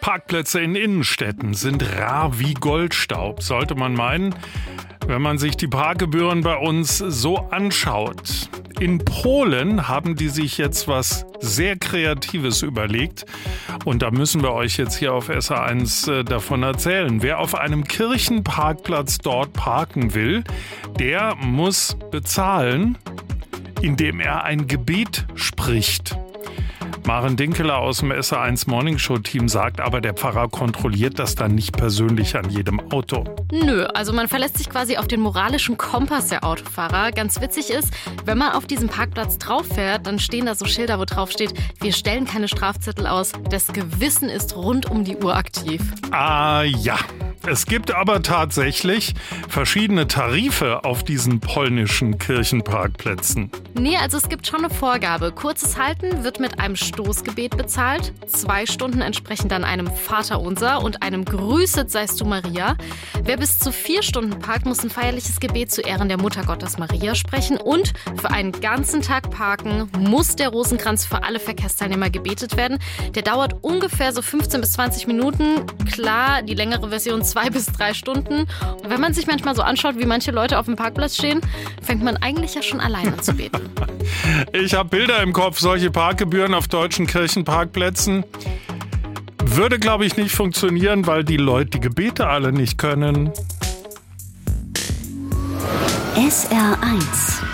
Parkplätze in Innenstädten sind rar wie Goldstaub, sollte man meinen, wenn man sich die Parkgebühren bei uns so anschaut. In Polen haben die sich jetzt was sehr Kreatives überlegt und da müssen wir euch jetzt hier auf SA1 davon erzählen. Wer auf einem Kirchenparkplatz dort parken will, der muss bezahlen, indem er ein Gebet spricht. Maren Dinkeler aus dem SA1 Morningshow-Team sagt aber, der Pfarrer kontrolliert das dann nicht persönlich an jedem Auto. Nö, also man verlässt sich quasi auf den moralischen Kompass der Autofahrer. Ganz witzig ist, wenn man auf diesem Parkplatz drauf fährt, dann stehen da so Schilder, wo drauf steht, wir stellen keine Strafzettel aus, das Gewissen ist rund um die Uhr aktiv. Ah ja. Es gibt aber tatsächlich verschiedene Tarife auf diesen polnischen Kirchenparkplätzen. Nee, also es gibt schon eine Vorgabe. Kurzes Halten wird mit einem Stoßgebet bezahlt. 2 Stunden entsprechen dann einem Vaterunser und einem Grüßet seist du Maria. Wer bis zu 4 Stunden parkt, muss ein feierliches Gebet zu Ehren der Muttergottes Maria sprechen. Und für einen ganzen Tag parken muss der Rosenkranz für alle Verkehrsteilnehmer gebetet werden. Der dauert ungefähr so 15 bis 20 Minuten. Klar, die längere Version 2 bis 3 Stunden. Und wenn man sich manchmal so anschaut, wie manche Leute auf dem Parkplatz stehen, fängt man eigentlich ja schon alleine an zu beten. Ich habe Bilder im Kopf, solche Parkgebühren auf deutschen Kirchenparkplätzen. Würde, glaube ich, nicht funktionieren, weil die Leute die Gebete alle nicht können. SR1